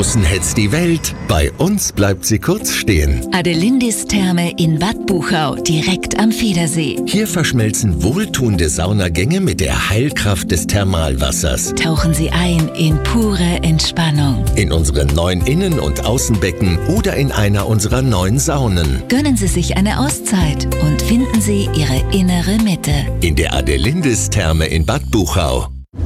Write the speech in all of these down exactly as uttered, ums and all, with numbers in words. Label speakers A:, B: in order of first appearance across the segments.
A: Draußen hetzt die Welt, bei uns bleibt sie kurz stehen.
B: Adelindis Therme in Bad Buchau, direkt am Federsee.
A: Hier verschmelzen wohltuende Saunagänge mit der Heilkraft des Thermalwassers.
B: Tauchen Sie ein in pure Entspannung.
A: In unseren neuen Innen- und Außenbecken oder in einer unserer neuen Saunen.
B: Gönnen Sie sich eine Auszeit und finden Sie Ihre innere Mitte.
A: In der Adelindis Therme in Bad Buchau.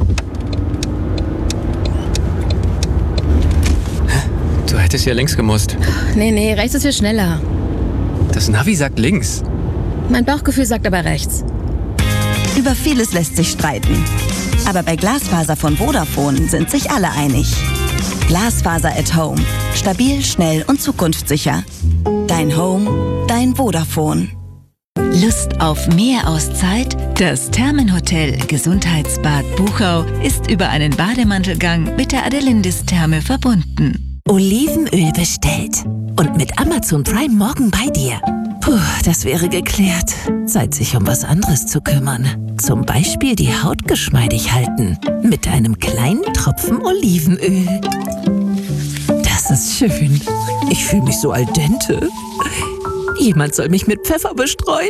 C: Du hättest ja links gemusst.
D: Nee, nee, rechts ist viel schneller.
C: Das Navi sagt links.
D: Mein Bauchgefühl sagt aber rechts.
E: Über vieles lässt sich streiten. Aber bei Glasfaser von Vodafone sind sich alle einig. Glasfaser at Home. Stabil, schnell und zukunftssicher. Dein Home, dein Vodafone.
B: Lust auf mehr Auszeit? Das Thermenhotel Gesundheitsbad Buchau ist über einen Bademantelgang mit der Adelindis Therme verbunden.
F: Olivenöl bestellt. Und mit Amazon Prime morgen bei dir. Puh, das wäre geklärt. Zeit, sich um was anderes zu kümmern. Zum Beispiel die Haut geschmeidig halten. Mit einem kleinen Tropfen Olivenöl. Das ist schön. Ich fühle mich so al dente. Jemand soll mich mit Pfeffer bestreuen.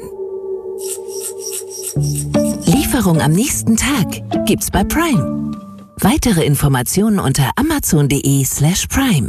F: Lieferung am nächsten Tag gibt's bei Prime. Weitere Informationen unter amazon.de slash prime.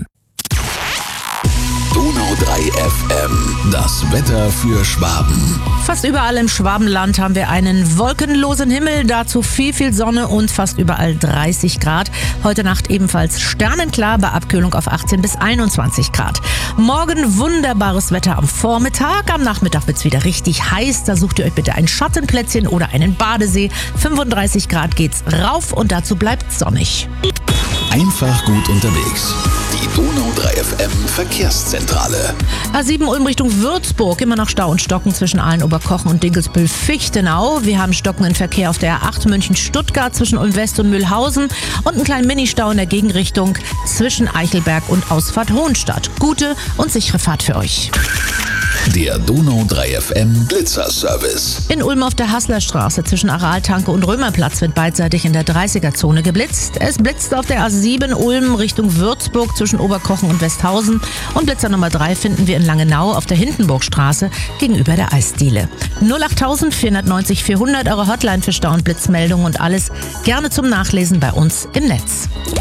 A: Donau drei F M, das Wetter für Schwaben.
G: Fast überall im Schwabenland haben wir einen wolkenlosen Himmel, dazu viel, viel Sonne und fast überall dreißig Grad. Heute Nacht ebenfalls sternenklar bei Abkühlung auf achtzehn bis einundzwanzig Grad. Morgen wunderbares Wetter am Vormittag, am Nachmittag wird's wieder richtig heiß. Da sucht ihr euch bitte ein Schattenplätzchen oder einen Badesee. fünfunddreißig Grad geht's rauf und dazu bleibt's sonnig.
A: Einfach gut unterwegs. Die Donau drei F M Verkehrszentrale.
G: A sieben Ulm Richtung Würzburg, immer noch Stau und Stocken zwischen Aalen-Oberkochen und Dinkelsbühl-Fichtenau. Wir haben stockenden Verkehr auf der A acht München-Stuttgart zwischen Ulm-West und Mühlhausen und einen kleinen Ministau in der Gegenrichtung zwischen Eichelberg und Ausfahrt Hohenstadt. Gute und sichere Fahrt für euch.
A: Der Donau drei F M Blitzerservice.
G: In Ulm auf der Hasslerstraße zwischen Araltanke und Römerplatz wird beidseitig in der dreißiger-Zone geblitzt. Es blitzt auf der A sieben Ulm Richtung Würzburg zwischen Oberkochen und Westhausen. Und Blitzer Nummer drei finden wir in Langenau auf der Hindenburgstraße gegenüber der Eisdiele. null acht vier neun null vierhundert, eure Hotline für Stau- und Blitzmeldungen und alles gerne zum Nachlesen bei uns im Netz.